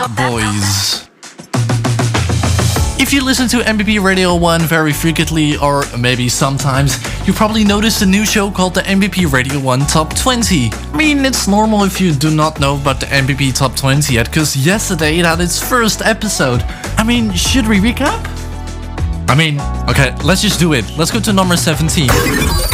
boys. If you listen to MVP Radio 1 very frequently, or maybe sometimes, you probably noticed a new show called the MVP Radio 1 Top 20. I mean, it's normal if you do not know about the MVP Top 20 yet, because yesterday it had its first episode. I mean, should we recap? I mean, okay, let's just do it. Let's go to number 17.